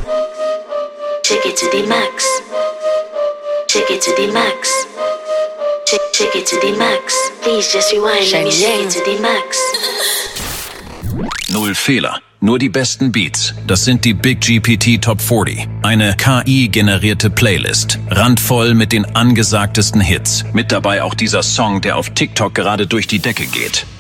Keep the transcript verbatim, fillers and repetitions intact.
Check it to the max. Check it to the max. Check, check it to the max. Please just rewind. Let me shake it to the max. Null Fehler, nur die besten Beats. Das sind die Big G P T Top vierzig. Eine K I-generierte Playlist. Randvoll mit den angesagtesten Hits. Mit dabei auch dieser Song, der auf TikTok gerade durch die Decke geht.